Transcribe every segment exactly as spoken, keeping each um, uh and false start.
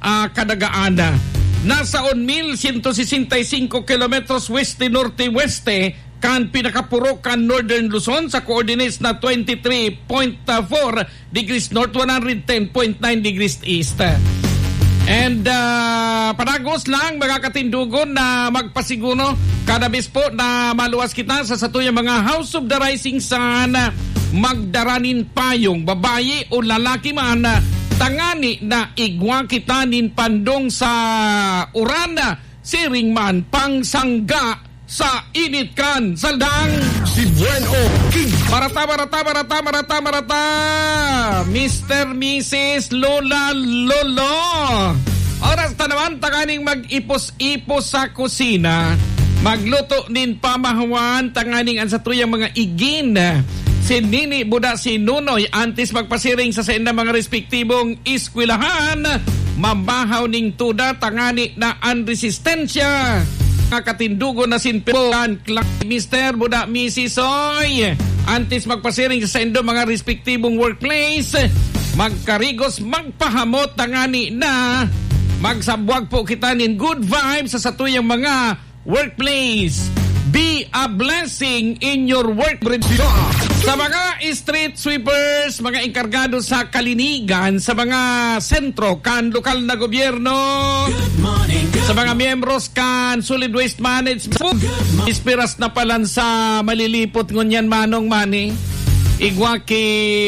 uh, kadagaan. Nasa one thousand one hundred sixty-five kilometers weste-norte-weste kan pinakapuro kan Northern Luzon sa coordinates na twenty-three point four degrees north, one hundred ten point nine degrees east. And uh, panagos lang mga katindugon na magpasiguro kadabis po na maluwas kita sa satuyang mga House of the Rising Sun magdaranin payong babae o lalaki man tangani na igwa kitanin pandong sa urana siring man pangsangga sa init kan saldang si Bueno King. Marata, marata, marata, marata, marata. Mister Missus Lola Lolo. Oras ta naman tanganing mag-ipos-ipos sa kusina. Magluto nin pamahawan tanganing ang satuyang mga igin. Si Nini Buda si Nunoy antes magpasiring sa senda mga respektibong iskwilahan. Mabahaw ning tuda tangani na ang resistensya. Katindugo na sinperan Mister Buda Missus Oy antes magpasiring sa endo mga respektibong workplace magkarigos magpahamot tangani na magsabwag po kita nin good vibes sa satuyang mga workplace. Be a blessing in your work. Sa mga street sweepers, mga enkargado sa kalinigan, sa mga sentro kan lokal na gobyerno, sa mga miyembros kan solid waste management, ispiras na palan sa malilipot ngunyan manong mani, igwa ki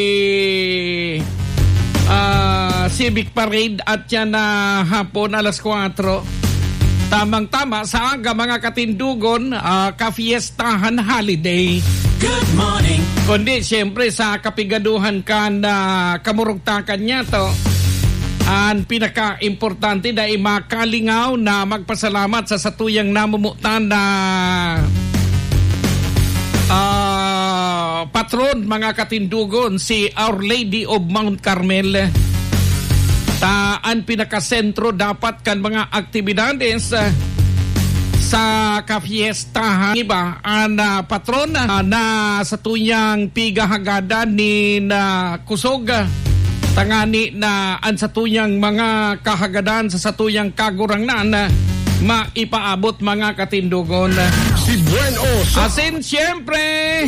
uh, civic parade at yan na uh, hapon alas kwatro. Tamang-tama sa aga mga katindugon, uh, kafiestahan holiday. Good morning. Kundi siyempre sa kapigaduhan ka na kamurugtakan niya to, ang pinaka-importante na makalingaw na magpasalamat sa satuyang namumutan na uh, patron mga katindugon, si Our Lady of Mount Carmel. Taan pinakasentro dapat kan mga aktibidades uh, sa kafiestahan iba ang uh, patron uh, na sa tuyang pigahagada ni na uh, kusog uh, tangani na ang sa tuyang mga kahagadan sa satuyang kagurangnan uh, maipaabot mga katindugon. Si Bueno sa asin siyempre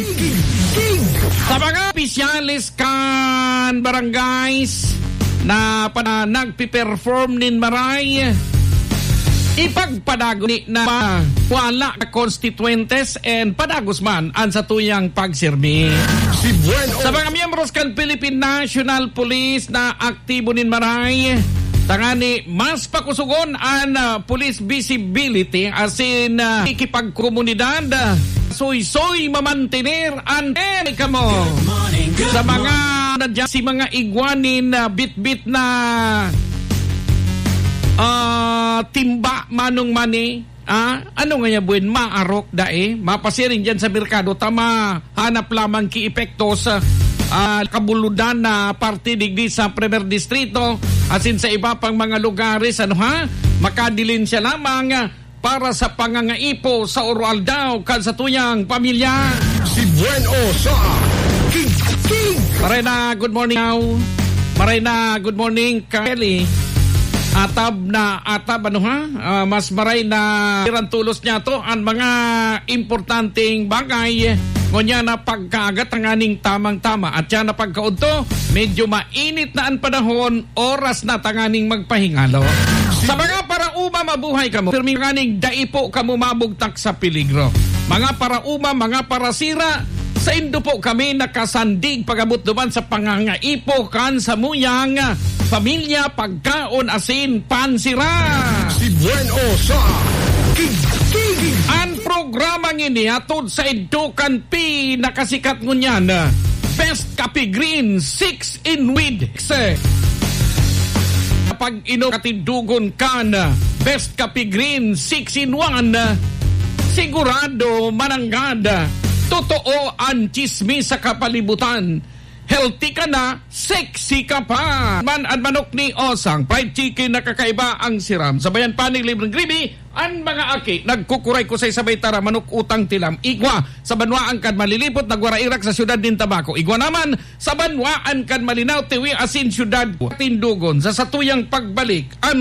sa mga opisyalis kan barangays na pa nagpi-perform nin maray ipagpadago ni na wala na constituentes and padagos man ang satuyang pagsirbi. Si Bueno. Sa mga miyembros kan Philippine National Police na aktibo nin maray tangani mas pakusugon ang uh, police visibility asin uh, ikipagkomunidad uh, soy-soy mamantener ang enika mo sa mga nadya si mga igwanin na uh, bit-bit na uh, timba manong mani ah, ano nga niya buwin maarok dae mapasiring dyan sa merkado tama hanap lamang ki epekto sa uh, kabuludan na parte digdi sa Premier Distrito asin sa iba pang mga lugares ano ha makadilin siya lamang uh, para sa pangangaipo sa oral daw kan sa tuyang pamilya. Si Bueno sa King King. Marina, good morning now. Marina, good morning Kelly. Atab na atab ano ha? Uh, mas maray na tulos niya to ang mga importanteng bagay. Ngunya na pagkaagat ang aning tamang-tama at yan na pagkaunto medyo mainit na ang panahon oras na tanganing magpahingalo. Sa mga parauma mabuhay kamo pirmi kaning daipo kamo mabugtak sa peligro. Mga parauma, mga parasira sa indo po kami nakasandig pagabot duman sa pangangaipo kan sa muyang pamilya pagkaon asin pansira. Si Bueno sa King King. Ang programang ini atod sa Edukan P nakasikat ngunyan Best Kape Green six in with pag ino katindugon kan Best Kape Green six in one sigurado mananggad totoo ang chismis sa kapalibutan. Healthy ka na, sexy ka pa. Man at manok ni Osang, fried chicken na kakaiba ang siram. Sabayan panig libreng gravy, ang mga aki, nagkukuray ko sa sabay tara, manok utang tilam. Igwa, sa banwaan kan malilipot, nagwarairak sa syudad din Tabaco. Igwa naman, sa banwaan kan malinaw, tiwi asin syudad, tindugon, sa satuyang pagbalik, ang